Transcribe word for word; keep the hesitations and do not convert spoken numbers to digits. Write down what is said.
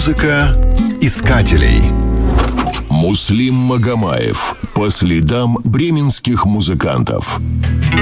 Музыка искателей. Муслим Магомаев. По следам бременских музыкантов.